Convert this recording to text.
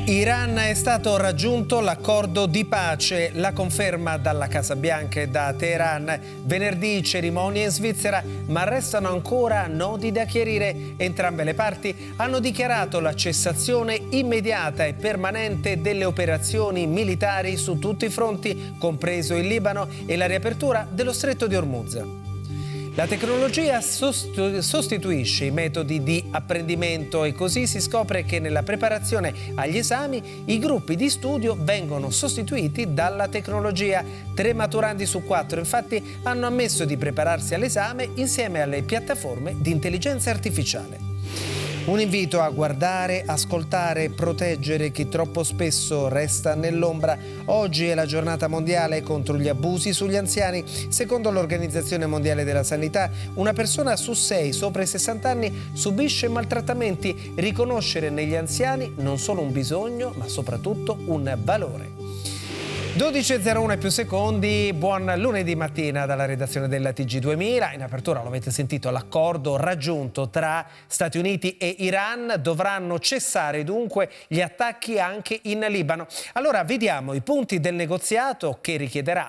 Iran è stato raggiunto l'accordo di pace, la conferma dalla Casa Bianca e da Teheran. Venerdì cerimonie in Svizzera, ma restano ancora nodi da chiarire. Entrambe le parti hanno dichiarato la cessazione immediata e permanente delle operazioni militari su tutti i fronti, compreso il Libano, e la riapertura dello Stretto di Hormuz. La tecnologia sostituisce i metodi di apprendimento e così si scopre che nella preparazione agli esami i gruppi di studio vengono sostituiti dalla tecnologia. 3 maturandi su 4 infatti hanno ammesso di prepararsi all'esame insieme alle piattaforme di intelligenza artificiale. Un invito a guardare, ascoltare e proteggere chi troppo spesso resta nell'ombra. Oggi è la giornata mondiale contro gli abusi sugli anziani. Secondo l'Organizzazione Mondiale della Sanità, una persona su 6 sopra i 60 anni subisce maltrattamenti. Riconoscere negli anziani non solo un bisogno, ma soprattutto un valore. 12:01 più secondi, buon lunedì mattina dalla redazione della TG2000. In apertura lo avete sentito, l'accordo raggiunto tra Stati Uniti e Iran. Dovranno cessare dunque gli attacchi anche in Libano. Allora vediamo i punti del negoziato che richiederà